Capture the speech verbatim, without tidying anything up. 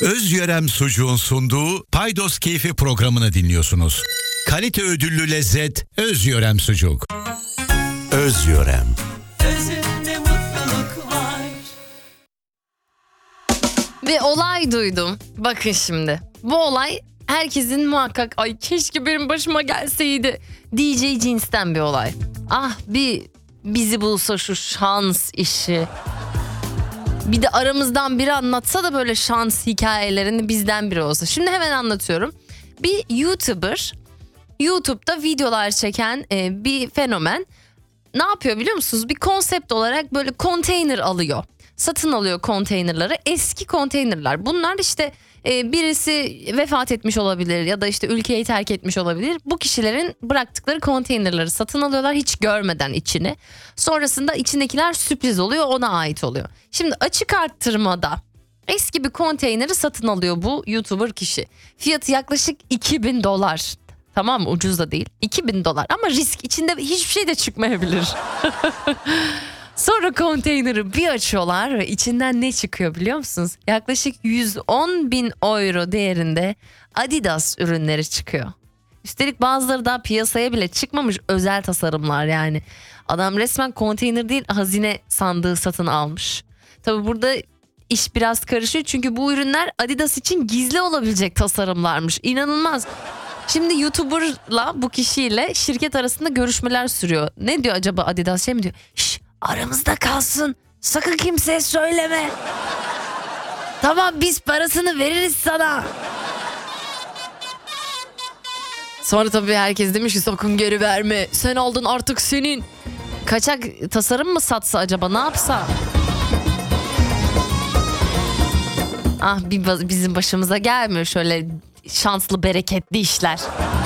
Özyörem Sucuğun sunduğu Paydos Keyfi programını dinliyorsunuz. Kalite ödüllü lezzet Özyörem Sucuk. Özyörem. Özünde mutluluk var. Bir olay duydum. Bakın şimdi. Bu olay herkesin muhakkak ay keşke benim başıma gelseydi diyeceği cinsten bir olay. Ah bir bizi bulsa şu şans işi. Bir de aramızdan biri anlatsa da böyle şans hikayelerini bizden biri olsa. Şimdi hemen anlatıyorum. Bir YouTuber, YouTube'da videolar çeken e, bir fenomen ne yapıyor biliyor musunuz? Bir konsept olarak böyle konteyner alıyor. Satın alıyor konteynerları. Eski konteynerler. Bunlar işte e, birisi vefat etmiş olabilir ya da işte ülkeyi terk etmiş olabilir. Bu kişilerin bıraktıkları konteynerları satın alıyorlar hiç görmeden içini. Sonrasında içindekiler sürpriz oluyor, ona ait oluyor. Şimdi açık arttırmada eski bir konteyneri satın alıyor bu YouTuber kişi. Fiyatı yaklaşık iki bin dolar. Tamam mı? Ucuz da değil. iki bin dolar ama risk, içinde hiçbir şey de çıkmayabilir. Sonra konteyneri bir açıyorlar ve içinden ne çıkıyor biliyor musunuz? Yaklaşık yüz on bin euro değerinde Adidas ürünleri çıkıyor. Üstelik bazıları daha piyasaya bile çıkmamış özel tasarımlar yani. Adam resmen konteyner değil hazine sandığı satın almış. Tabii burada iş biraz karışıyor çünkü bu ürünler Adidas için gizli olabilecek tasarımlarmış. İnanılmaz. Şimdi YouTuber'la bu kişiyle şirket arasında görüşmeler sürüyor. Ne diyor acaba Adidas, şey mi diyor? Şşş, aramızda kalsın. Sakın kimseye söyleme. Tamam biz parasını veririz sana. Sonra tabii herkes demiş ki sakın geri verme. Sen aldın artık senin. Kaçak tasarım mı satsa acaba, ne yapsa? Ah bir bizim başımıza gelmiyor şöyle şanslı bereketli işler.